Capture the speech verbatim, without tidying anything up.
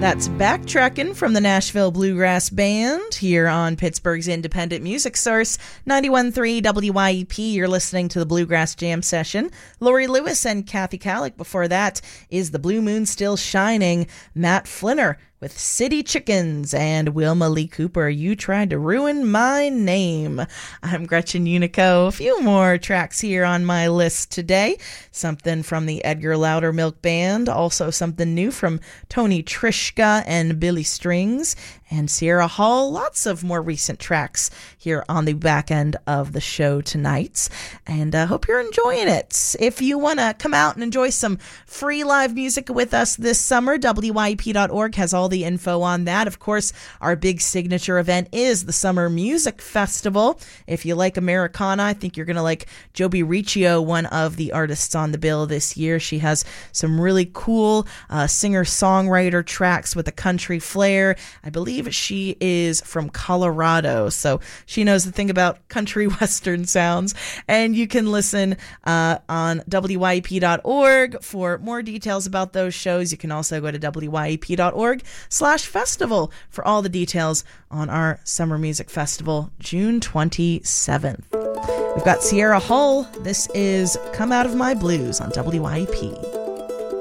That's Backtrackin' from the Nashville Bluegrass Band here on Pittsburgh's independent music source, ninety-one point three W Y E P. You're listening to the Bluegrass Jam Session. Lori Lewis and Kathy Kallick. Before that is The Blue Moon Still Shining, Matt Flinner with City Chickens, and Wilma Lee Cooper, You Tried to Ruin My Name. I'm Gretchen Unico. A few more tracks here on my list today. Something from the Edgar Loudermilk Band, also something new from Tony Trischka and Billy Strings, and Sierra Hull. Lots of more recent tracks here on the back end of the show tonight, and I uh, hope you're enjoying it. If you want to come out and enjoy some free live music with us this summer, W Y E P dot org has all the info on that. Of course, our big signature event is the Summer Music Festival. If you like Americana, I think you're going to like Joby Riccio, one of the artists on the bill this year. She has some really cool uh, singer-songwriter tracks with a country flair. I believe she is from Colorado, so she knows the thing about country western sounds. And you can listen uh, on W Y E P dot org for more details about those shows. You can also go to W Y E P dot org slash festival for all the details on our Summer Music Festival, June twenty-seventh. We've got Sierra Hull. This is Come Out of My Blues on W Y E P.